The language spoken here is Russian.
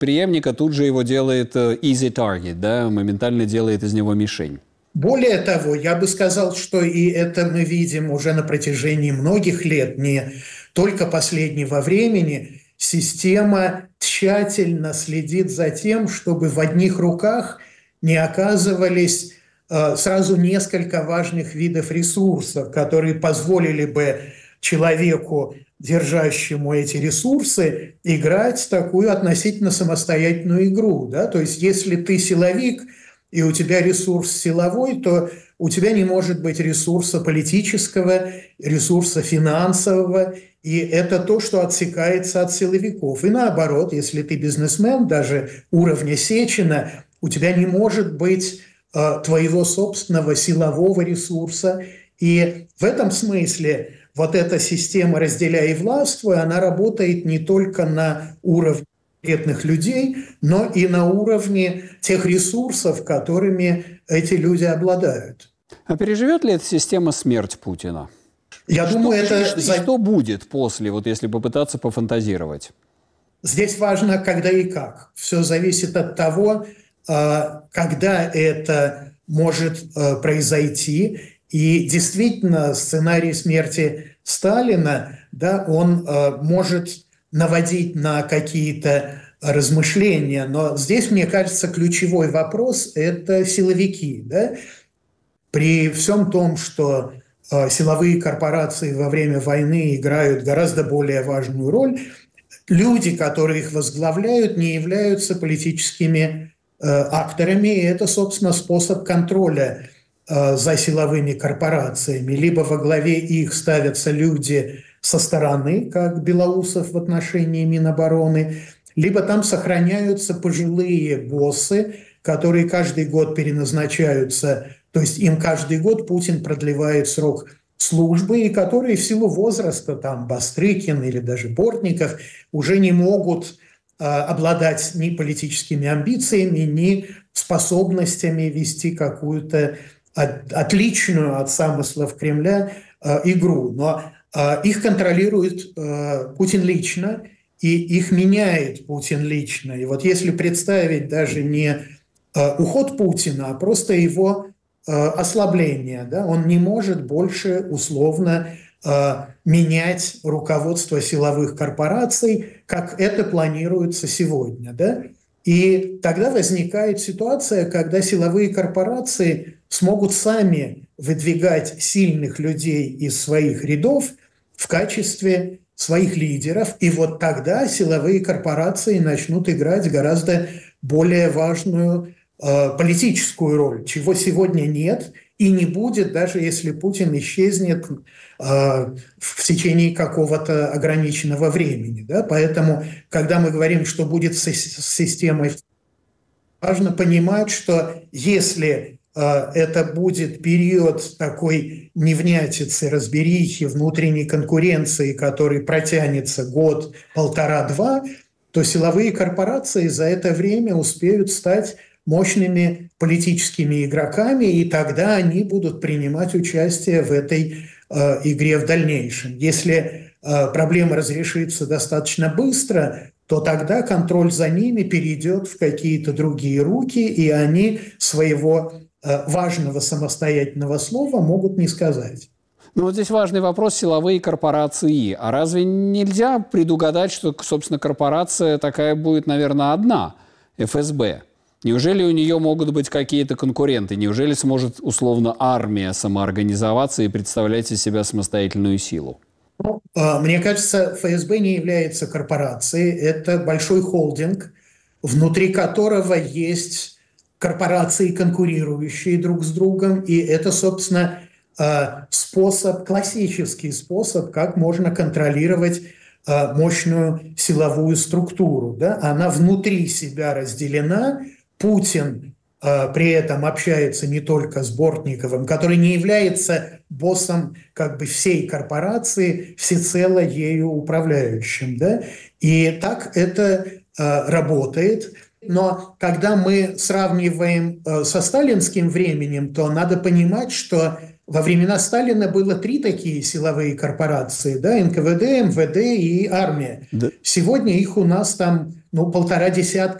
преемника тут же его делает easy target, да, моментально делает из него мишень. Более того, я бы сказал, что и это мы видим уже на протяжении многих лет, не только последнего времени. Система тщательно следит за тем, чтобы в одних руках не оказывались сразу несколько важных видов ресурсов, которые позволили бы человеку, держащему эти ресурсы, играть такую относительно самостоятельную игру. Да? То есть если ты силовик, и у тебя ресурс силовой, то у тебя не может быть ресурса политического, ресурса финансового, и это то, что отсекается от силовиков. И наоборот, если ты бизнесмен, даже уровня Сечина, у тебя не может быть твоего собственного силового ресурса. И в этом смысле вот эта система «разделяй и властвуй», она работает не только на уровне конкретных людей, но и на уровне тех ресурсов, которыми эти люди обладают. А переживет ли эта система смерть Путина? Я думаю, что будет после, вот если попытаться пофантазировать? Здесь важно, когда и как. Все зависит от того, когда это может произойти. И действительно, сценарий смерти Сталина, да, он может наводить на какие-то размышления. Но здесь, мне кажется, ключевой вопрос – это силовики. Да? При всем том, что силовые корпорации во время войны играют гораздо более важную роль, люди, которые их возглавляют, не являются политическими акторами, и это, собственно, способ контроля за силовыми корпорациями. Либо во главе их ставятся люди со стороны, как Белоусов в отношении Минобороны, либо там сохраняются пожилые боссы, которые каждый год переназначаются, то есть им каждый год Путин продлевает срок службы, и которые в силу возраста, там Бастрыкин или даже Бортников, уже не могут обладать ни политическими амбициями, ни способностями вести какую-то отличную от замыслов Кремля игру. Но их контролирует Путин лично, и их меняет Путин лично. И вот если представить даже не уход Путина, а просто его ослабление, да, он не может больше условно менять руководство силовых корпораций, как это планируется сегодня. Да? И тогда возникает ситуация, когда силовые корпорации смогут сами выдвигать сильных людей из своих рядов в качестве своих лидеров. И вот тогда силовые корпорации начнут играть гораздо более важную политическую роль, чего сегодня нет и не будет, даже если Путин исчезнет в течение какого-то ограниченного времени. Да? Поэтому, когда мы говорим, что будет с системой, важно понимать, что если это будет период такой невнятицы, разберихи, внутренней конкуренции, который протянется год, полтора, два, то силовые корпорации за это время успеют стать мощными политическими игроками, и тогда они будут принимать участие в этой игре в дальнейшем. Если проблема разрешится достаточно быстро, то тогда контроль за ними перейдет в какие-то другие руки, и они своего важного самостоятельного слова могут не сказать. Ну вот здесь важный вопрос силовые корпорации. А разве нельзя предугадать, что, собственно, корпорация такая будет, наверное, одна, ФСБ? Неужели у нее могут быть какие-то конкуренты? Неужели сможет, условно, армия самоорганизоваться и представлять из себя самостоятельную силу? Мне кажется, ФСБ не является корпорацией. Это большой холдинг, внутри которого есть корпорации, конкурирующие друг с другом. И это, собственно, способ, классический способ, как можно контролировать мощную силовую структуру. Да? Она внутри себя разделена. Путин при этом общается не только с Бортниковым, который не является боссом как бы всей корпорации, всецело ею управляющим. Да? И так это работает. Но когда мы сравниваем со сталинским временем, то надо понимать, что во времена Сталина было 3 такие силовые корпорации, да, НКВД, МВД и армия. Да. Сегодня их у нас там полтора десятка